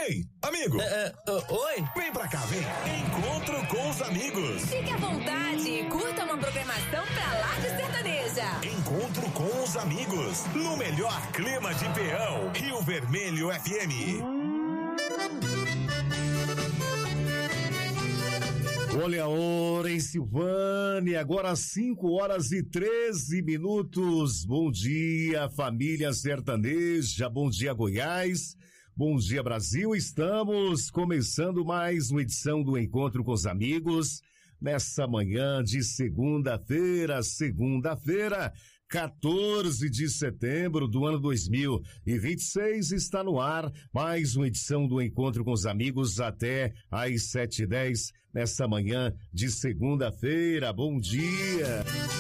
Ei, amigo! Oi? Vem pra cá, vem! Encontro com os amigos! Fique à vontade e curta uma programação pra lá de sertaneja! Encontro com os amigos, no melhor clima de peão, Rio Vermelho FM. Olha a hora em Silvânia, agora 5h13. Bom dia, família sertaneja, bom dia, Goiás, bom dia, Brasil. Estamos começando mais uma edição do Encontro com os Amigos, nessa manhã de segunda-feira, 14 de setembro do ano 2026, está no ar mais uma edição do Encontro com os Amigos até às 7h10, nessa manhã de segunda-feira. Bom dia!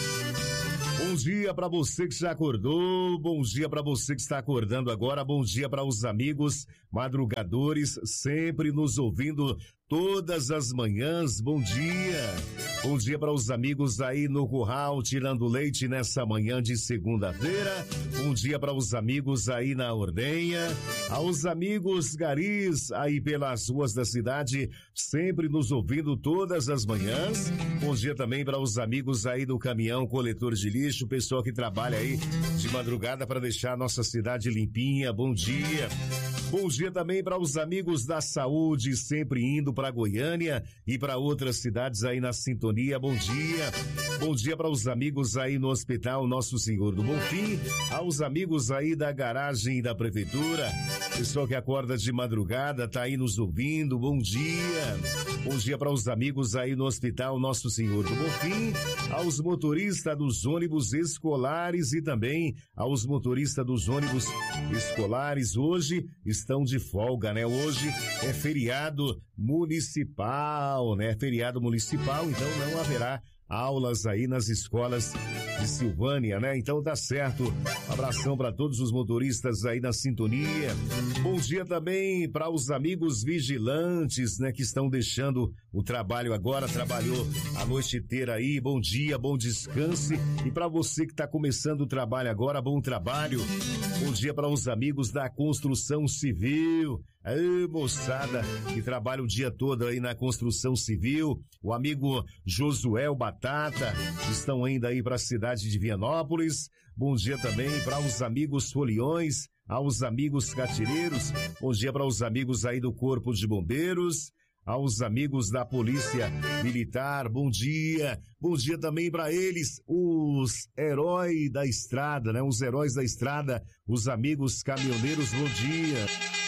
Bom dia para você que já acordou, bom dia para você que está acordando agora, bom dia para os amigos madrugadores, sempre nos ouvindo todas as manhãs, bom dia. Bom dia para os amigos aí no curral, tirando leite nessa manhã de segunda-feira. Bom dia para os amigos aí na ordenha, aos amigos garis aí pelas ruas da cidade, sempre nos ouvindo todas as manhãs. Bom dia também para os amigos aí do caminhão coletor de lixo, pessoal que trabalha aí de madrugada para deixar a nossa cidade limpinha. Bom dia. Bom dia também para os amigos da saúde, sempre indo para Goiânia e para outras cidades aí na sintonia. Bom dia. Bom dia para os amigos aí no Hospital Nosso Senhor do Bonfim, aos amigos aí da garagem da prefeitura, pessoal que acorda de madrugada, tá aí nos ouvindo. Bom dia. Bom dia para os amigos aí no Hospital Nosso Senhor do Bonfim, aos motoristas dos ônibus escolares e também aos motoristas dos ônibus escolares. Hoje estão de folga, né? Hoje é feriado municipal, né? Feriado municipal, então não haverá aulas aí nas escolas de Silvânia, né? Então tá certo. Abração para todos os motoristas aí na sintonia. Bom dia também para os amigos vigilantes, né, que estão deixando o trabalho agora, trabalhou a noite inteira aí. Bom dia, bom descanse. E para você que está começando o trabalho agora, bom trabalho. Bom dia para os amigos da construção civil. Aí, moçada que trabalha o dia todo aí na construção civil. O amigo Josué Batata, estão ainda aí para a cidade de Vianópolis. Bom dia também para os amigos foliões, aos amigos catireiros. Bom dia para os amigos aí do Corpo de Bombeiros, aos amigos da Polícia Militar. Bom dia. Bom dia também para eles, os heróis da estrada, né? Os heróis da estrada, os amigos caminhoneiros. Bom dia.